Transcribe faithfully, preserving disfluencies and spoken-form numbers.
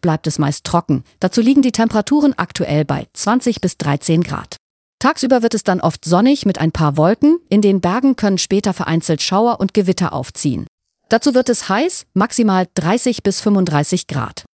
Nacht bleibt es meist trocken. Dazu liegen die Temperaturen aktuell bei zwanzig bis dreizehn Grad. Tagsüber wird es dann oft sonnig mit ein paar Wolken. In den Bergen können später vereinzelt Schauer und Gewitter aufziehen. Dazu wird es heiß, maximal dreißig bis fünfunddreißig Grad.